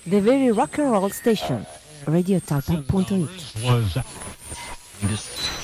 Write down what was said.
The very rock and roll station, radiotalpa.it. Was